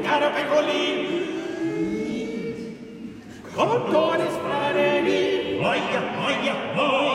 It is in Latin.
caro Pecolin. Con tuo risparmi. Oia, oia, oia.